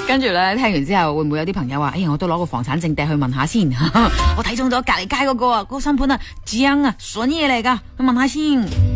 跟住咧，聽完之後會唔會有啲朋友話：我都攞個房產證掟去問下先。我睇中咗隔籬街嗰個啊，嗰個新盤啊，正啊，筍嘢嚟噶，去問下先。